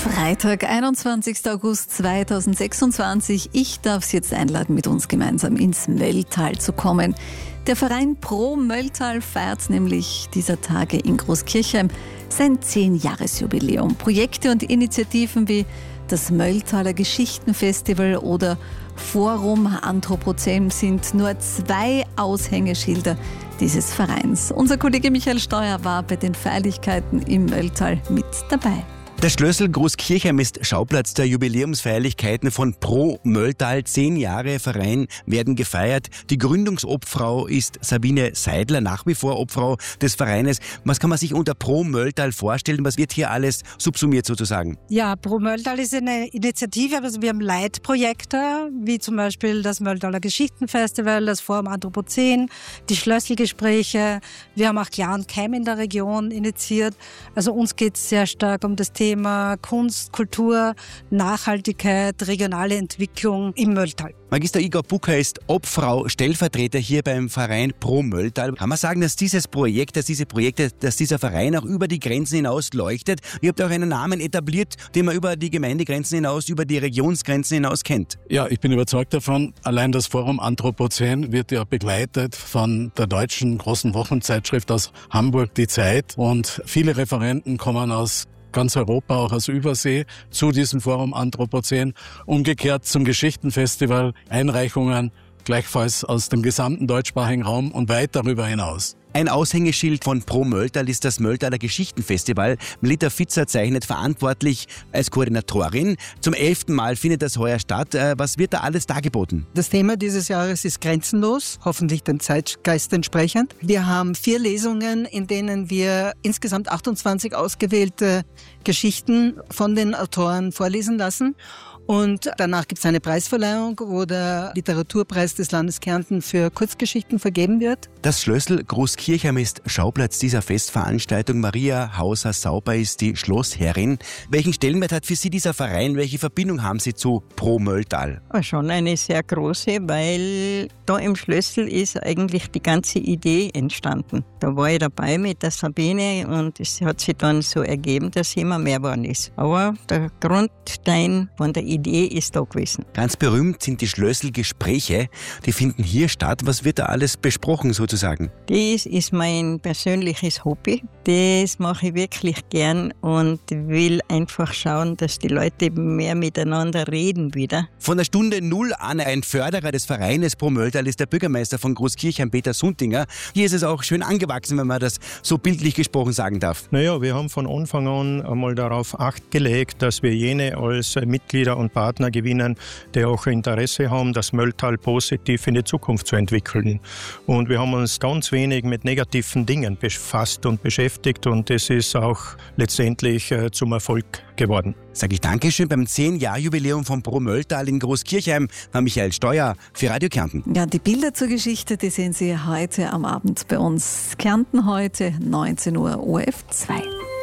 Freitag, 21. August 2026. Ich darf Sie jetzt einladen, mit uns gemeinsam ins Mölltal zu kommen. Der Verein Pro Mölltal feiert nämlich dieser Tage in Großkirchheim sein 10-Jahres-Jubiläum. Projekte und Initiativen wie das Mölltaler Geschichtenfestival oder Forum Anthropozän sind nur 2 Aushängeschilder dieses Vereins. Unser Kollege Michael Steuer war bei den Feierlichkeiten im Mölltal mit dabei. Der Schlössl Großkirchheim ist Schauplatz der Jubiläumsfeierlichkeiten von Pro Mölltal. 10 Jahre Verein werden gefeiert. Die Gründungsobfrau ist Sabine Seidler, nach wie vor Obfrau des Vereines. Was kann man sich unter Pro Mölltal vorstellen? Was wird hier alles subsumiert sozusagen? Ja, Pro Mölltal ist eine Initiative, also wir haben Leitprojekte, wie zum Beispiel das Mölltaler Geschichtenfestival, das Forum Anthropozän, die Schlösselgespräche. Wir haben auch Klar und Keim in der Region initiiert. Also uns geht es sehr stark um das Thema Kunst, Kultur, Nachhaltigkeit, regionale Entwicklung im Mölltal. Magister Igor Bucker ist Obfrau, Stellvertreter hier beim Verein Pro Mölltal. Kann man sagen, dass dieser Verein auch über die Grenzen hinaus leuchtet? Ihr habt auch einen Namen etabliert, den man über die Gemeindegrenzen hinaus, über die Regionsgrenzen hinaus kennt. Ja, ich bin überzeugt davon. Allein das Forum Anthropozän wird ja begleitet von der deutschen großen Wochenzeitschrift aus Hamburg, Die Zeit. Und viele Referenten kommen aus ganz Europa, auch aus Übersee, zu diesem Forum Anthropozän. Umgekehrt zum Geschichtenfestival, Einreichungen gleichfalls aus dem gesamten deutschsprachigen Raum und weit darüber hinaus. Ein Aushängeschild von Pro Mölltal ist das Mölltaler Geschichtenfestival. Melita Fitzer zeichnet verantwortlich als Koordinatorin. Zum 11. Mal findet das heuer statt. Was wird da alles dargeboten? Das Thema dieses Jahres ist grenzenlos, hoffentlich dem Zeitgeist entsprechend. Wir haben 4 Lesungen, in denen wir insgesamt 28 ausgewählte Geschichten von den Autoren vorlesen lassen. Und danach gibt es eine Preisverleihung, wo der Literaturpreis des Landes Kärnten für Kurzgeschichten vergeben wird. Das Schlössl Großkirchheim ist Schauplatz dieser Festveranstaltung. Maria Hauser-Sauber ist die Schlossherrin. Welchen Stellenwert hat für Sie dieser Verein? Welche Verbindung haben Sie zu Pro Mölltal? Schon eine sehr große, weil da im Schlössl ist eigentlich die ganze Idee entstanden. Da war ich dabei mit der Sabine und es hat sich dann so ergeben, dass immer mehr geworden ist. Aber der Grundstein von der Idee ist da gewesen. Ganz berühmt sind die Schlössl-Gespräche. Die finden hier statt. Was wird da alles besprochen sozusagen? Das ist mein persönliches Hobby. Das mache ich wirklich gern und will einfach schauen, dass die Leute mehr miteinander reden wieder. Von der Stunde Null an ein Förderer des Vereines Pro Mölltal ist der Bürgermeister von Großkirchheim, Peter Suntinger. Hier ist es auch schön angewachsen, wenn man das so bildlich gesprochen sagen darf. Naja, wir haben von Anfang an einmal darauf Acht gelegt, dass wir jene als Mitglieder und Partner gewinnen, die auch Interesse haben, das Mölltal positiv in die Zukunft zu entwickeln. Und wir haben uns ganz wenig mit negativen Dingen befasst und beschäftigt und das ist auch letztendlich zum Erfolg geworden. Sage ich Dankeschön beim 10-Jahr-Jubiläum von Pro Mölltal in Großkirchheim. War Michael Steuer für Radio Kärnten. Ja, die Bilder zur Geschichte, die sehen Sie heute am Abend bei uns. Kärnten heute, 19 Uhr, ORF 2.